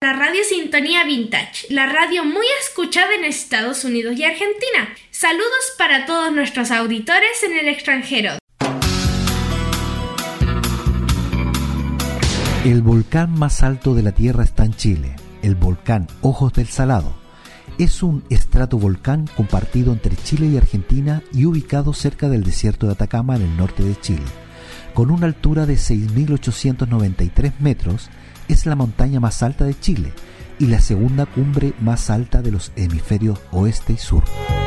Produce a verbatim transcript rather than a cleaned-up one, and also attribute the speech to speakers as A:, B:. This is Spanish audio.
A: la radio Sintonía Vintage, la radio muy escuchada en Estados Unidos y Argentina. Saludos para todos nuestros auditores en el extranjero.
B: El volcán más alto de la Tierra está en Chile, el volcán Ojos del Salado. Es un estratovolcán compartido entre Chile y Argentina y ubicado cerca del desierto de Atacama en el norte de Chile. Con una altura de seis mil ochocientos noventa y tres metros, es la montaña más alta de Chile y la segunda cumbre más alta de los hemisferios oeste y sur.